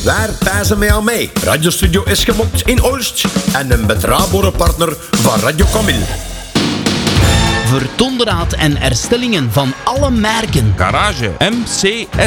Waar pijzen mij aan mee? Radiostudio is gemokt in Oost en een betrouwbare partner van Radio Camille. Voor onderhoud en herstellingen van alle merken. Garage MCS